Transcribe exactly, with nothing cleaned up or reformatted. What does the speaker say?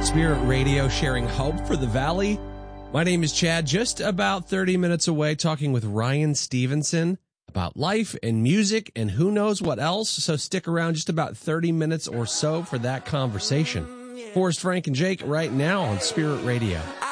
Spirit Radio, sharing hope for the Valley. My name is Chad, just about thirty minutes away, talking with Ryan Stevenson about life and music and who knows what else. So stick around just about thirty minutes or so for that conversation. Forrest, Frank, and Jake right now on Spirit Radio.